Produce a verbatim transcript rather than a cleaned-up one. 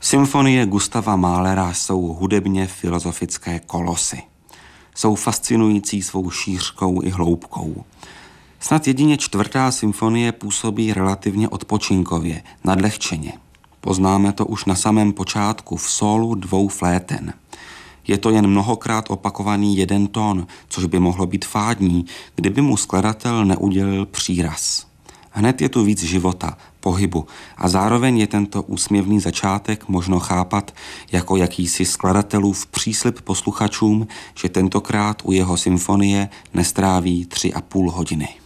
Symfonie Gustava Mahlera jsou hudebně filozofické kolosy. Jsou fascinující svou šířkou i hloubkou. Snad jedině čtvrtá symfonie působí relativně odpočinkově, nadlehčeně. Poznáme to už na samém počátku v sólu dvou fléten. Je to jen mnohokrát opakovaný jeden tón, což by mohlo být fádní, kdyby mu skladatel neudělil příraz. Hned je tu víc života, pohybu a zároveň je tento úsměvný začátek možno chápat jako jakýsi skladatelův příslib posluchačům, že tentokrát u jeho symfonie nestráví tři a půl hodiny.